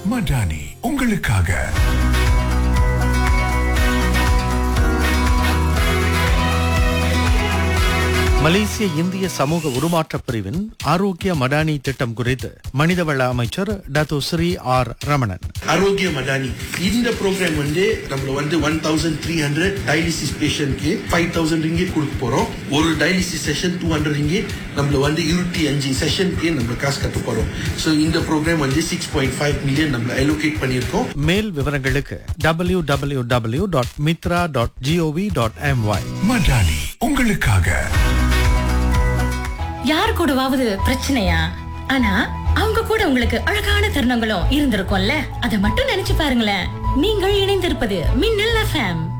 மடானி உங்களுக்காக. மலேசிய இந்திய சமூக உருமாற்ற பிரிவின் ஆரோக்கிய மடானி திட்டம் குறித்து மனிதவள அமைச்சர் டத்தோ ஸ்ரீ ஆர் ரமணன். ஆரோக்கிய மடானி இந்த ப்ரோக்ராம் நம்மள 1300 டயாலிசிஸ் பேஷண்ட்க்கு 5000 ரிங்கிட் கொடுக்க போறோம். ஒரு டயாலிசிஸ் செஷன் 200 ரிங்கிட். நம்மள 25 செஷனுக்கு நம்ம காசு கட்ட போறோம். சோ இந்த ப்ரோக்ராம் 6.5 மில்லியன் நம்ம அலோகேட் பண்ணியிருக்கோம். மேல் விவரங்களுக்கு www.mitra.gov.my. மடானி உங்களுக்காக. யார் கூடவாவது பிரச்சனையா? ஆனா அவங்க கூட உங்களுக்கு அழகான தருணங்களும் இருந்திருக்கும்ல. அதை மட்டும் நினைச்சு பாருங்களேன். நீங்கள் இணைந்திருப்பது மின்னல் FM.